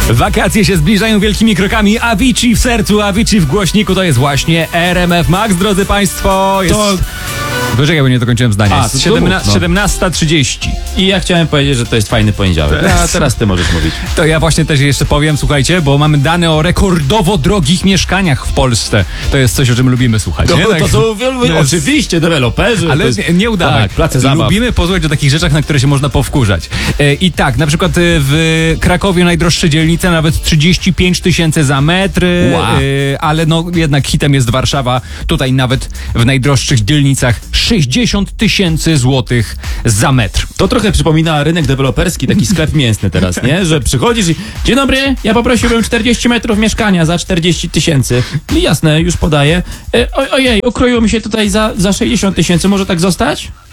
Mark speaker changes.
Speaker 1: Wakacje się zbliżają wielkimi krokami. Avicii w sercu, Avicii w głośniku. To jest właśnie RMF Max, drodzy Państwo. Jest...
Speaker 2: To-
Speaker 1: Poczekaj, bo nie dokończyłem zdania. Jest
Speaker 2: to mów, no.
Speaker 1: 17:30.
Speaker 2: I ja chciałem powiedzieć, że to jest fajny poniedziałek. A teraz ty możesz mówić.
Speaker 1: To ja właśnie też jeszcze powiem, słuchajcie, bo mamy dane o rekordowo drogich mieszkaniach w Polsce. To jest coś, o czym lubimy słuchać. nie? Tak.
Speaker 2: Oczywiście, deweloperzy.
Speaker 1: Ale
Speaker 2: to jest,
Speaker 1: nie udawaj.
Speaker 2: Tak, place zabaw.
Speaker 1: Lubimy posłuchać o takich rzeczach, na które się można powkurzać. I tak, na przykład w Krakowie najdroższe dzielnice, nawet 35 000 za metr,
Speaker 2: Wow.
Speaker 1: ale no jednak hitem jest Warszawa. Tutaj nawet w najdroższych dzielnicach 60 000 złotych za metr.
Speaker 2: To trochę przypomina rynek deweloperski, taki sklep mięsny teraz, nie? Że przychodzisz i dzień dobry, ja poprosiłbym 40 metrów mieszkania za 40 000. I jasne, już podaję. Ojej, ukroiło mi się tutaj za 60 000, może tak zostać?